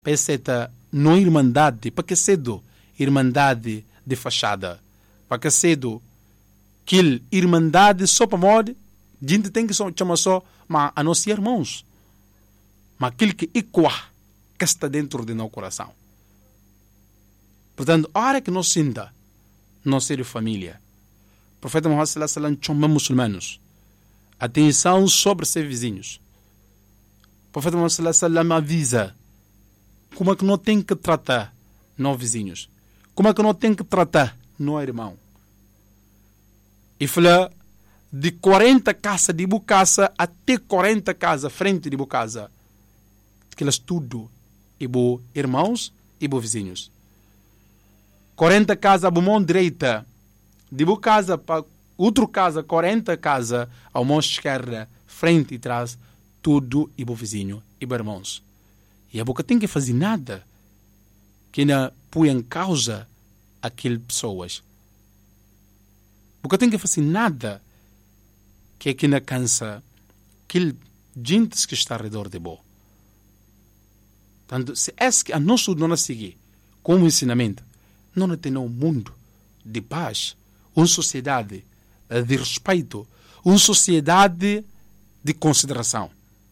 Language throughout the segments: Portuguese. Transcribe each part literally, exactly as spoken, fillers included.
Peseta não irmandade, para que cedo irmandade de fachada, para que cedo que irmandade só para morrer, gente tem que chamar só, mas a nós irmãos, mas aquilo que ecoa, que está dentro de nosso coração. Portanto, a hora que nós sinta, nós ser família, o profeta Muhammad sallallahu alaihi wasallam chama muçulmanos, atenção sobre seus vizinhos. O profeta Muhammad sallallahu alaihi wasallam avisa como é que não tem que tratar nós vizinhos, como é que não tem que tratar nós irmão. E fala de quarenta casas de Bucasa até quarenta casas frente de Bucasa, que elas tudo e bo irmãos e bo vizinhos. quarenta casas a mão direita de Bucasa para outra casa, quarenta casas à mão esquerda, frente e trás, tudo e bo vizinho e bo irmãos. E a boca tem que fazer nada que não põe em causa aquelas pessoas. A boca tem que fazer nada que, que não cansa aqueles gente que está ao redor de bo. Portanto, se é que a nosso não seguir como ensinamento, não tem um mundo de paz, uma sociedade de respeito, uma sociedade de consideração.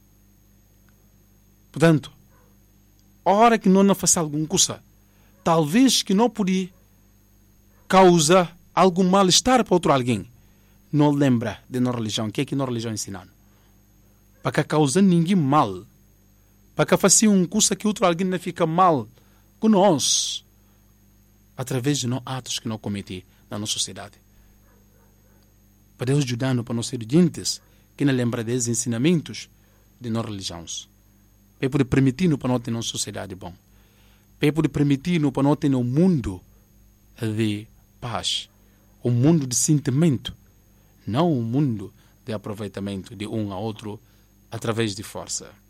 Portanto, a hora que não faça alguma coisa, talvez que não podia causar algum mal-estar para outro alguém, não lembra de nossa religião, que é que nossa religião ensinando. Para que causar ninguém mal, para que faça uma coisa que outro alguém não fica mal com nós, através de nós atos que não cometi na nossa sociedade. Para Deus ajudando para nós ser gentes que não lembra desses ensinamentos de nossas religiões. Para poder permitir para nós ter uma sociedade bom. Para poder permitir para nós ter um mundo de paz, um mundo de sentimento, não um mundo de aproveitamento de um a outro através de força.